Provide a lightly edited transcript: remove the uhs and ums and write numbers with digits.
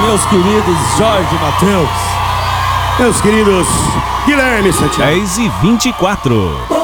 meus queridos Jorge Mateus. Meus queridos Guilherme Santiago. 10h24.